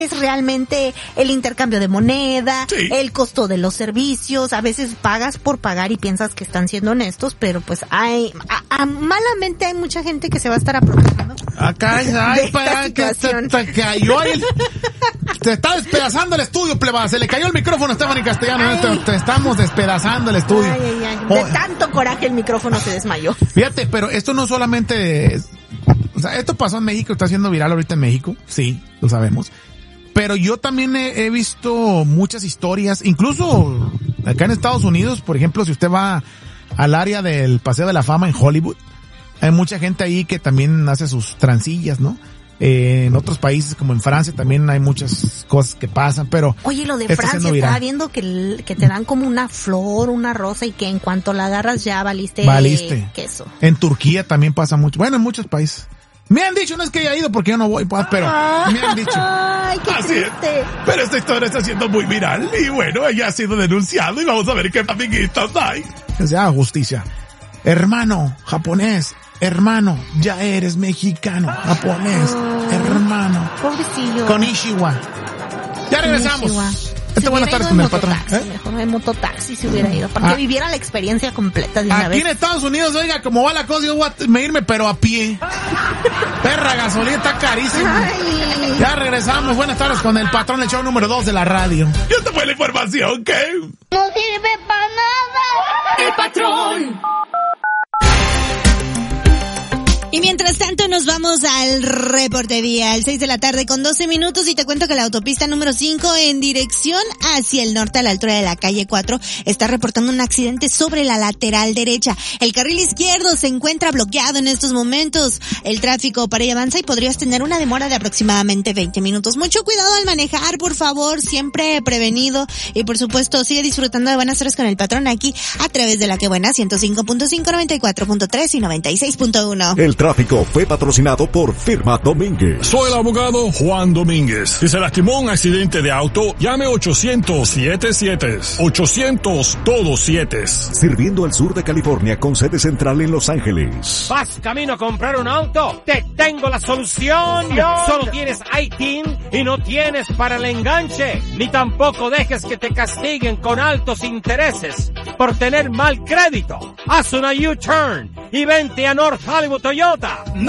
es realmente el intercambio de moneda, sí, el costo de los servicios. A veces pagas por pagar y piensas que están siendo honestos, pero pues malamente hay mucha gente que se va a estar aprovechando. Acá que te cayó ahí. Te está despedazando el estudio, pleba. Se le cayó el micrófono a Stephanie Castellano. Te estamos despedazando el estudio. De tanto coraje el micrófono se desmayó. Fíjate, pero esto no solamente o sea, esto pasó en México, está siendo viral ahorita en México. Sí, lo sabemos. Pero yo también he visto muchas historias, incluso acá en Estados Unidos, por ejemplo, si usted va al área del Paseo de la Fama en Hollywood, hay mucha gente ahí que también hace sus transillas, ¿no? En otros países como en Francia también hay muchas cosas que pasan, pero... Oye, lo de Francia, estaba viendo que te dan como una flor, una rosa y que en cuanto la agarras ya valiste queso. En Turquía también pasa mucho, bueno, en muchos países. Me han dicho, no es que haya ido porque yo no voy, pero me han dicho. Ay, qué triste. Pero esta historia está siendo muy viral y bueno, ella ha sido denunciado y vamos a ver qué amiguitos hay. Que se haga justicia. Hermano japonés, hermano, ya eres mexicano, japonés, hermano. Pobrecillo. Konnichiwa. Ya regresamos. Buenas tardes con el patrón. Mejor en mototaxi se hubiera ido, para que viviera la experiencia completa de una vez. Aquí en Estados Unidos, oiga, como va la cosa, yo voy a irme, pero a pie. Perra, gasolina está carísima. Ay. Ya regresamos. Buenas tardes con el patrón, el show número 2 de la radio. Yo te fue la información, ¿qué? No sirve para nada. El patrón. Y mientras tanto nos vamos al reporte vial, 6 de la tarde con 12 minutos y te cuento que la autopista número 5 en dirección hacia el norte a la altura de la calle 4 está reportando un accidente sobre la lateral derecha. El carril izquierdo se encuentra bloqueado en estos momentos. El tráfico para ella avanza y podrías tener una demora de aproximadamente 20 minutos. Mucho cuidado al manejar, por favor, siempre prevenido y por supuesto sigue disfrutando de buenas horas con el patrón aquí a través de la que buena 105.5, 94.3 y 96.1. El tráfico fue patrocinado por Firma Domínguez. Soy el abogado Juan Domínguez. Si se lastimó un accidente de auto, llame 800-77. 800 todos 7. Sirviendo al sur de California con sede central en Los Ángeles. ¿Vas camino a comprar un auto? ¡Te tengo la solución! Solo tienes ITIN y no tienes para el enganche. Ni tampoco dejes que te castiguen con altos intereses por tener mal crédito. Haz una U-turn y vente a North Hollywood Toyota.